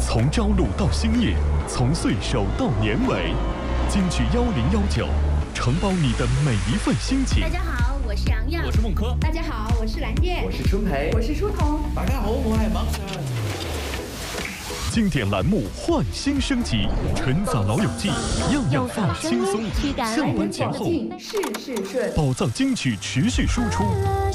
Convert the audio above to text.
从朝露到星夜，从岁首到年尾，京剧1019承包你的每一份心情。 大家好，我是洋洋， 我是孟轲。 大家好，我是蓝月， 我是春培， 我是书童。 大家好，我係孟生。 经典栏目焕新升级，陈早老友记，样样放轻松。下班前后， 事事顺， 宝藏金曲持续输出。